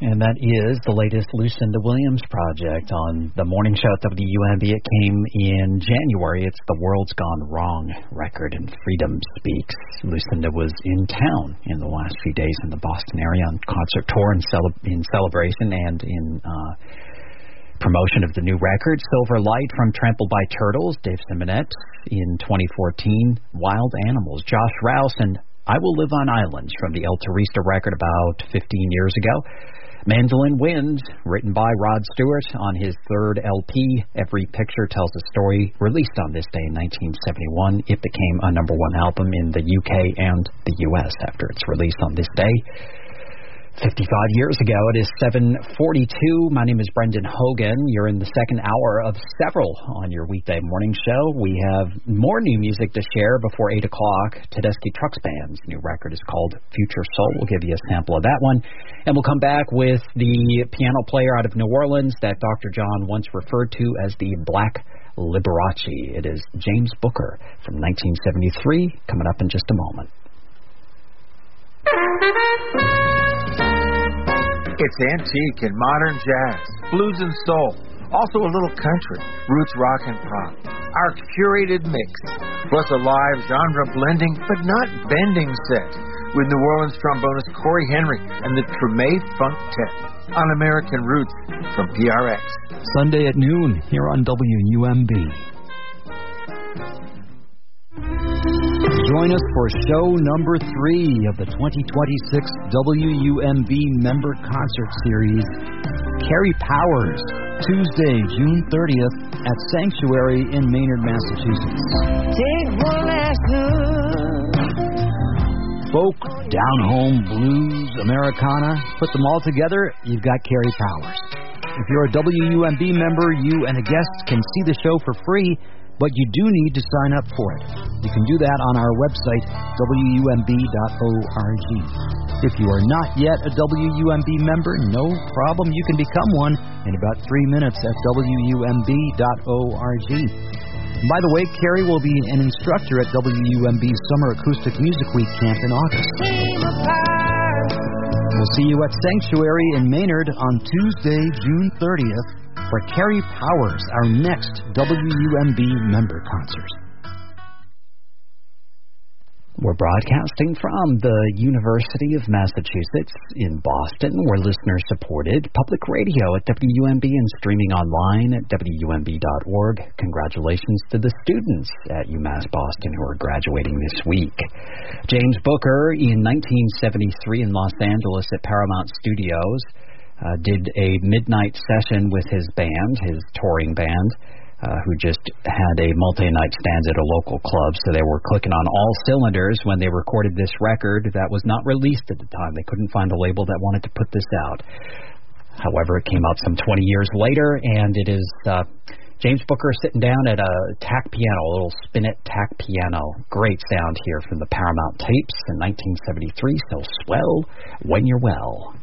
And that is the latest Lucinda Williams project on the morning show at WUMB. It came in January. It's the World's Gone Wrong record, and Freedom Speaks. Lucinda was in town in the last few days in the Boston area on concert tour in celebration and in promotion of the new record, Silver Light from Trampled by Turtles, Dave Simonet. In 2014, Wild Animals, Josh Rouse, and I Will Live on Islands from the El Turista record about 15 years ago. Mandolin Wind, written by Rod Stewart on his third LP, Every Picture Tells a Story, released on this day in 1971. It became a number one album in the UK and the US after its release on this day. 55 years ago, it is 7:42. My name is Brendan Hogan. You're in the second hour of several on your weekday morning show. We have more new music to share before 8 o'clock. Tedeschi Trucks Band's new record is called Future Soul. We'll give you a sample of that one. And we'll come back with the piano player out of New Orleans that Dr. John once referred to as the Black Liberace. It is James Booker from 1973, coming up in just a moment. It's antique and modern jazz, blues and soul, also a little country, roots rock and pop. Our curated mix, plus a live genre blending but not bending set with New Orleans trombonist Corey Henry and the Treme Funk Tet on American Roots from PRX. Sunday at noon here on WUMB. Join us for show number 3 of the 2026 WUMB Member Concert Series, Carrie Powers, Tuesday, June 30th at Sanctuary in Maynard, Massachusetts. Take one last look. Folk, down-home, blues, Americana, put them all together, you've got Carrie Powers. If you're a WUMB member, you and a guest can see the show for free, but you do need to sign up for it. You can do that on our website, WUMB.org. If you are not yet a WUMB member, no problem. You can become one in about 3 minutes at WUMB.org. By the way, Carrie will be an instructor at WUMB's Summer Acoustic Music Week camp in August. We'll see you at Sanctuary in Maynard on Tuesday, June 30th. For Carrie Powers, our next WUMB member concert. We're broadcasting from the University of Massachusetts in Boston. We're listener-supported public radio at WUMB and streaming online at WUMB.org. Congratulations to the students at UMass Boston who are graduating this week. James Booker, in 1973 in Los Angeles at Paramount Studios, did a midnight session with his band, his touring band, who just had a multi-night stand at a local club, so they were clicking on all cylinders when they recorded this record that was not released at the time. They couldn't find a label that wanted to put this out. However, it came out some 20 years later, and it is James Booker sitting down at a tack piano, a little spinet tack piano. Great sound here from the Paramount tapes in 1973, so swell when you're well.